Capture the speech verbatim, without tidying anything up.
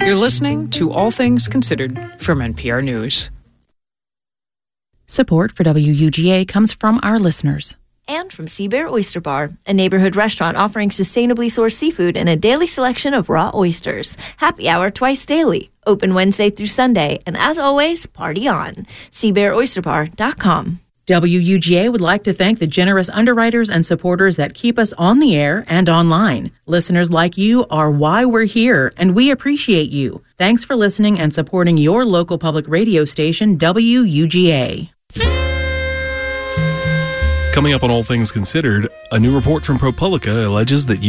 You're listening to All Things Considered from N P R News. Support for W U G A comes from our listeners. And from Sea Bear Oyster Bar, a neighborhood restaurant offering sustainably sourced seafood and a daily selection of raw oysters. Happy hour twice daily. Open Wednesday through Sunday. And as always, party on. sea bear oyster bar dot com. W U G A would like to thank the generous underwriters and supporters that keep us on the air and online. Listeners like you are why we're here, and we appreciate you. Thanks for listening and supporting your local public radio station, W U G A. Coming up on All Things Considered, a new report from ProPublica alleges that